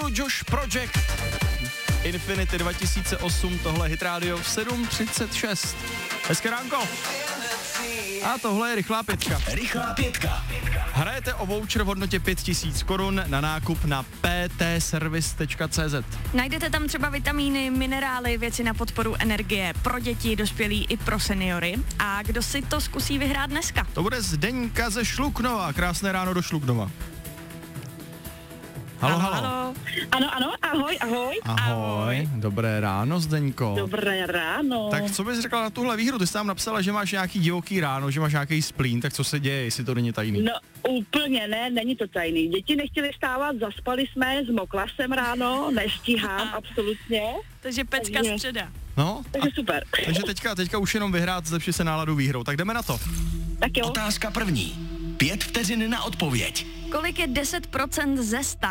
Blue Josh Project. Infinity 2008, tohle Hit Radio v 7:36. Hezké ránko. A tohle je Rychlá pětka. Rychlá pětka. Hrajete o voucher v hodnotě 5000 korun na nákup na ptservice.cz. Najdete tam třeba vitamíny, minerály, věci na podporu energie pro děti, dospělí i pro seniory. A kdo si to zkusí vyhrát dneska? To bude Zdeňka ze Šluknova. Krásné ráno do Šluknova. Halo. Ano, ahoj. Ahoj, dobré ráno, Zdeňko. Dobré ráno. Tak co bys řekla na tuhle výhru? Ty jsi tam napsala, že máš nějaký divoký ráno, že máš nějaký splín, tak co se děje, jestli to není tajný? No úplně ne, není to tajný. Děti nechtěly stávat, zaspali jsme, zmokla jsem ráno, nestíhám absolutně. Takže pecka středa. No, takže super. Takže teďka už jenom vyhrát, zlepší se náladu výhrou, tak jdeme na to. Tak jo. Otázka první. 5 vteřin na odpověď. Kolik je 10% ze 100?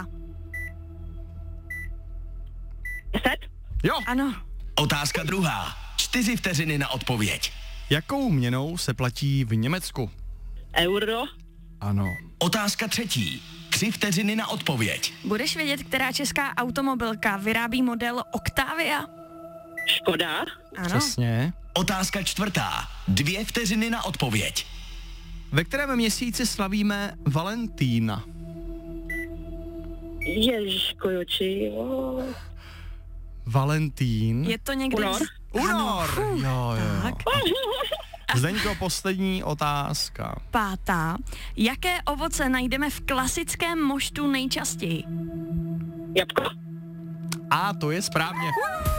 10? Jo. Ano. Otázka druhá. 4 vteřiny na odpověď. Jakou měnou se platí v Německu? Euro? Ano. Otázka třetí. 3 vteřiny na odpověď. Budeš vědět, která česká automobilka vyrábí model Octavia? Škoda? Ano. Přesně. Otázka čtvrtá. 2 vteřiny na odpověď. Ve kterém měsíci slavíme Valentína? Ježiško, joči. Valentín. Je to někdy... Únor. Jo. Tak. Zdeňko, poslední otázka. 5. Jaké ovoce najdeme v klasickém moštu nejčastěji? Jabko? A to je správně.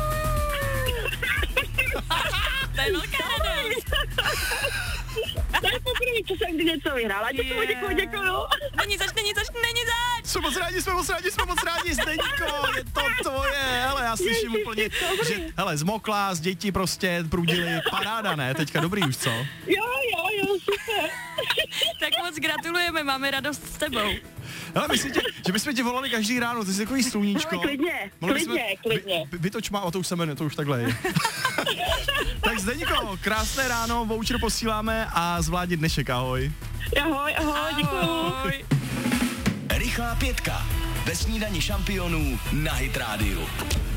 To je velká radost. To je poprvé, co jsem kdy něco vyhrála. Děkuju. Není zač. Jsme moc rádi, Zdeňko, je to tvoje. Hele, já slyším úplně, že, hele, zmokla, z dětí prostě prudili, paráda, ne? Teďka dobrý už, co? Jo, super. Tak moc gratulujeme, máme radost s tebou. Hele, myslíte, že bychom tě volali každý ráno, ty jsi takový sluníčko. No, klidně. Vytoč má, a to už se jmenuje, to už takhle je. Tak Zdeňko, krásné ráno, voucher posíláme a zvládni dnešek, ahoj. Ahoj, děkuju. Rychlá pětka. Ve snídani šampionů na Hit Radio.